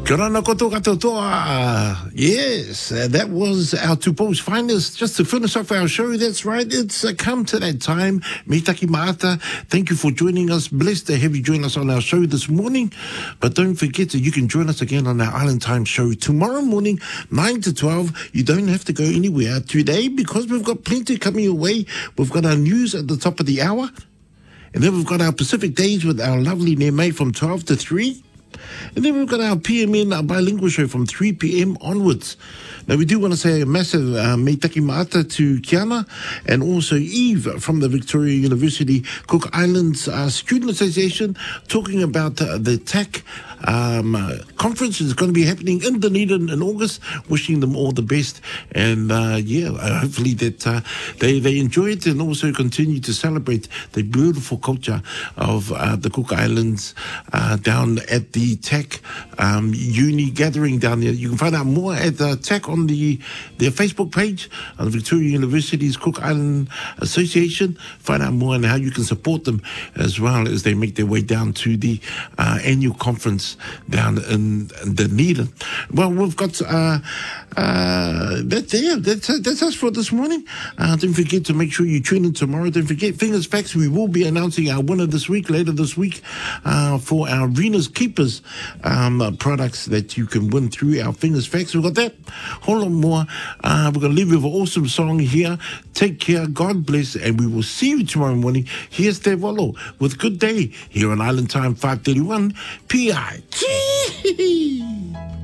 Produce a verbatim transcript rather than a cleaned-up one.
Kia ora na koutou katoa. Yes, uh, that was our Tupo's finest. Just to finish off our show, that's right. It's uh, come to that time. Me taki maata. Thank you for joining us. Blessed to have you join us on our show this morning. But don't forget that you can join us again on our Island Time show tomorrow morning, nine to twelve. You don't have to go anywhere today because we've got plenty coming your way. We've got our news at the top of the hour. And then we've got our Pacific Days with our lovely Neme from twelve to three. And then we've got our P M N bilingual show from three p.m. onwards. Now, we do want to say a massive uh, meitaki maata to Kiana and also Eve from the Victoria University Cook Islands uh, Student Association, talking about uh, the T A C um, uh, conference is going to be happening in Dunedin in August. Wishing them all the best. And, uh, yeah, uh, hopefully that uh, they, they enjoy it and also continue to celebrate the beautiful culture of uh, the Cook Islands uh, down at the T A C um, uni gathering down there. You can find out more at the T A C on the their Facebook page, uh, the Victoria University's Cook Island Association. Find out more on how you can support them as well as they make their way down to the uh, annual conference down in Dunedin. Well, we've got uh, uh, that's yeah, that's that's us for this morning. Uh, don't forget to make sure you tune in tomorrow. Don't forget Fingers Facts. We will be announcing our winner this week, later this week, uh, for our Rena's Keepers um, uh, products that you can win through our Fingers Facts. We've got that. Whole lot more. Uh, we're going to leave you with an awesome song here. Take care. God bless. And we will see you tomorrow morning. Here's Te Volo with Good Day here on Island Time five thirty-one P I.